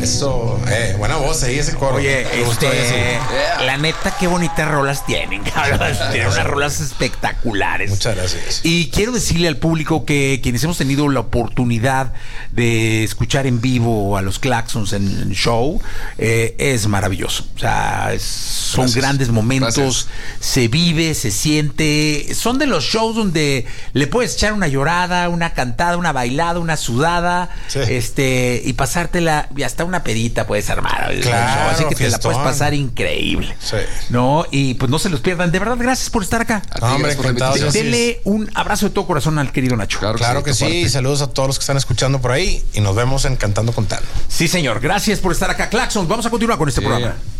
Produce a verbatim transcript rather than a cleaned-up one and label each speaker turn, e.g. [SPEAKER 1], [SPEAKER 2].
[SPEAKER 1] Eso, eh, buena voz ahí ese coro.
[SPEAKER 2] Oye,
[SPEAKER 1] Me gustó
[SPEAKER 2] este,
[SPEAKER 1] eso.
[SPEAKER 2] la neta, qué bonitas rolas tienen, cabrón. Tienen unas rolas espectaculares.
[SPEAKER 1] Muchas gracias.
[SPEAKER 2] Y quiero decirle al público que quienes hemos tenido la oportunidad de escuchar en vivo a los Claxons en el show, eh, es maravilloso. O sea, es, son
[SPEAKER 1] Gracias.
[SPEAKER 2] grandes momentos,
[SPEAKER 3] Gracias.
[SPEAKER 2] se vive, se siente. Son de los shows donde le puedes echar una llorada, una cantada, una bailada, una sudada,
[SPEAKER 1] Sí.
[SPEAKER 2] este, y pasártela, y hasta una pedita puedes armar. el
[SPEAKER 1] Claro,
[SPEAKER 2] show. Así que te la
[SPEAKER 1] fiestón.
[SPEAKER 2] puedes pasar increíble.
[SPEAKER 1] Sí.
[SPEAKER 2] ¿No? Y pues no se los pierdan. De verdad, gracias por estar acá.
[SPEAKER 3] A ti,
[SPEAKER 1] No, hombre,
[SPEAKER 3] gracias por la
[SPEAKER 1] encantado.
[SPEAKER 3] invitación.
[SPEAKER 2] Denle un abrazo de todo corazón al querido Nacho.
[SPEAKER 3] Claro,
[SPEAKER 1] Claro que
[SPEAKER 3] tu
[SPEAKER 1] sí,
[SPEAKER 3] parte.
[SPEAKER 1] y saludos a todos los que están escuchando por ahí y nos vemos en Cantando con Tano.
[SPEAKER 2] Sí, señor. Gracias por estar acá, Claxons. Vamos a continuar con este
[SPEAKER 3] Sí.
[SPEAKER 2] programa.